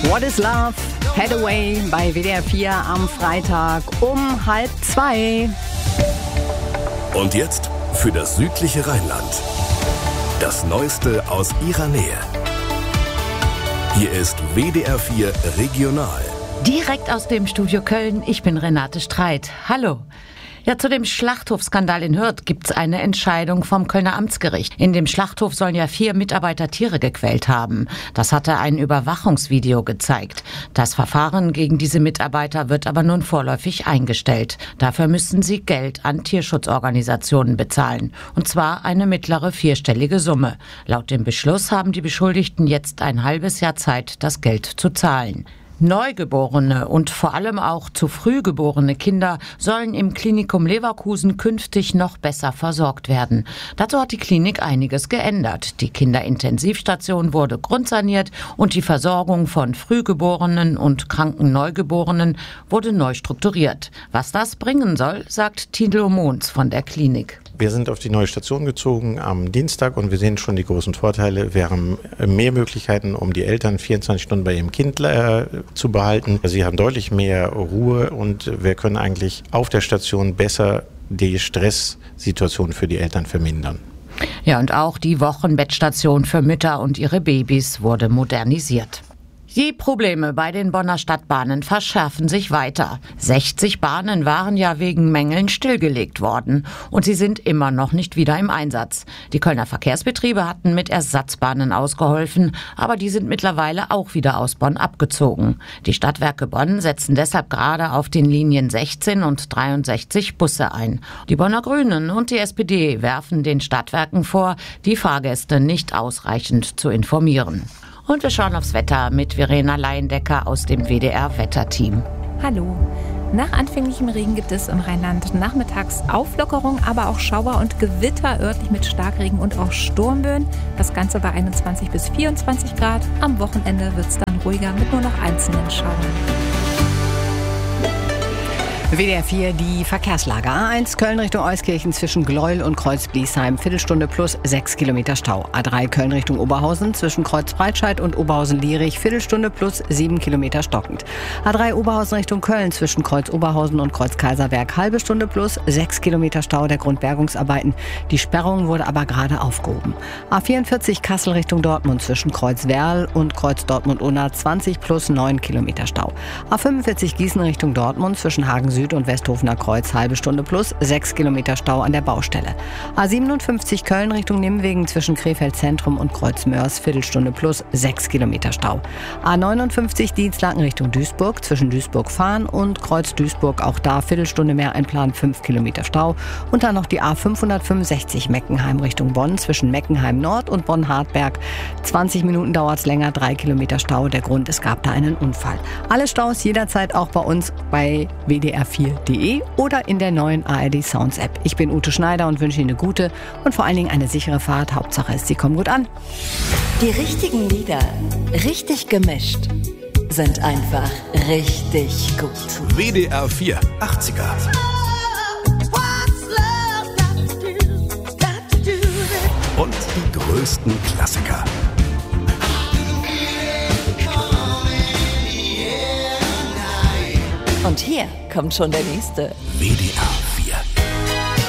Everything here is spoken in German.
What is Love? Hathaway bei WDR 4 am Freitag um 1:30. Und jetzt für das südliche Rheinland. Das Neueste aus ihrer Nähe. Hier ist WDR 4 Regional. Direkt aus dem Studio Köln, ich bin Renate Streit. Hallo. Ja, zu dem Schlachthofskandal in Hürth gibt's eine Entscheidung vom Kölner Amtsgericht. In dem Schlachthof sollen ja 4 Mitarbeiter Tiere gequält haben. Das hatte ein Überwachungsvideo gezeigt. Das Verfahren gegen diese Mitarbeiter wird aber nun vorläufig eingestellt. Dafür müssen sie Geld an Tierschutzorganisationen bezahlen. Und zwar eine mittlere 4-stellige Summe. Laut dem Beschluss haben die Beschuldigten jetzt ein halbes Jahr Zeit, das Geld zu zahlen. Neugeborene und vor allem auch zu früh geborene Kinder sollen im Klinikum Leverkusen künftig noch besser versorgt werden. Dazu hat die Klinik einiges geändert. Die Kinderintensivstation wurde grundsaniert und die Versorgung von Frühgeborenen und kranken Neugeborenen wurde neu strukturiert. Was das bringen soll, sagt Thilo Mohns von der Klinik. Wir sind auf die neue Station gezogen am Dienstag und wir sehen schon die großen Vorteile. Wir haben mehr Möglichkeiten, um die Eltern 24 Stunden bei ihrem Kind zu behalten. Sie haben deutlich mehr Ruhe und wir können eigentlich auf der Station besser die Stresssituation für die Eltern vermindern. Ja, und auch die Wochenbettstation für Mütter und ihre Babys wurde modernisiert. Die Probleme bei den Bonner Stadtbahnen verschärfen sich weiter. 60 Bahnen waren ja wegen Mängeln stillgelegt worden und sie sind immer noch nicht wieder im Einsatz. Die Kölner Verkehrsbetriebe hatten mit Ersatzbahnen ausgeholfen, aber die sind mittlerweile auch wieder aus Bonn abgezogen. Die Stadtwerke Bonn setzen deshalb gerade auf den Linien 16 und 63 Busse ein. Die Bonner Grünen und die SPD werfen den Stadtwerken vor, die Fahrgäste nicht ausreichend zu informieren. Und wir schauen aufs Wetter mit Verena Leindecker aus dem WDR-Wetterteam. Hallo. Nach anfänglichem Regen gibt es im Rheinland nachmittags Auflockerung, aber auch Schauer und Gewitter, örtlich mit Starkregen und auch Sturmböen. Das Ganze bei 21 bis 24 Grad. Am Wochenende wird es dann ruhiger mit nur noch einzelnen Schauern. WDR 4, die Verkehrslage. A1 Köln Richtung Euskirchen zwischen Gleuel und Kreuz-Bliesheim. Viertelstunde plus 6 Kilometer Stau. A3 Köln Richtung Oberhausen zwischen Kreuz-Breitscheid und Oberhausen-Lierich. Viertelstunde plus 7 Kilometer stockend. A3 Oberhausen Richtung Köln zwischen Kreuz-Oberhausen und Kreuz-Kaiserberg. Halbe Stunde plus 6 Kilometer Stau der Grundbergungsarbeiten. Die Sperrung wurde aber gerade aufgehoben. A44 Kassel Richtung Dortmund zwischen Kreuz-Werl und Kreuz-Dortmund-Unna. 20 plus 9 Kilometer Stau. A45 Gießen Richtung Dortmund zwischen Hagen Süd und Westhofener Kreuz, halbe Stunde plus 6 Kilometer Stau an der Baustelle. A57 Köln Richtung Nimwegen zwischen Krefeld Zentrum und Kreuzmörs, Viertelstunde plus 6 Kilometer Stau. A59 Dienstlaken Richtung Duisburg zwischen Duisburg-Fahn und Kreuz-Duisburg, auch da Viertelstunde mehr einplanen, 5 Kilometer Stau. Und dann noch die A565 Meckenheim Richtung Bonn zwischen Meckenheim Nord und Bonn-Hartberg. 20 Minuten dauert es länger, 3 Kilometer Stau. Der Grund, es gab da einen Unfall. Alle Staus jederzeit auch bei uns bei WDR4.de oder in der neuen ARD Sounds App. Ich bin Ute Schneider und wünsche Ihnen eine gute und vor allen Dingen eine sichere Fahrt. Hauptsache ist, Sie kommen gut an. Die richtigen Lieder, richtig gemischt, sind einfach richtig gut. WDR 4 80er. Und die größten Klassiker. Und hier kommt schon der nächste. WDR